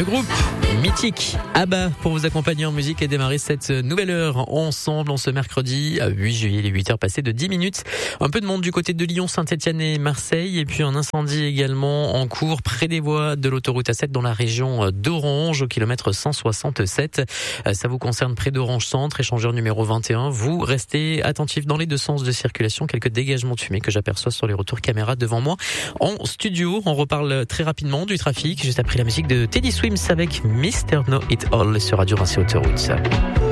groupe mythique ABBA pour vous accompagner en musique et démarrer cette nouvelle heure ensemble en ce mercredi 8 juillet, les 8 heures passées de 10 minutes. Un peu de monde du côté de Lyon, Saint-Etienne et Marseille, et puis un incendie également en cours près des voies de l'autoroute A7 dans la région d'Orange au kilomètre 167. Ça vous concerne près d'Orange Centre, échangeur numéro 21. Vous restez attentifs dans les deux sens de circulation. Quelques dégagements de fumée que j'aperçois sur les retours caméra devant moi. En studio, on reparle très rapidement du trafic juste après la musique de Teddy Swims avec Mr. Know It All sur Radio Vinci Autoroute.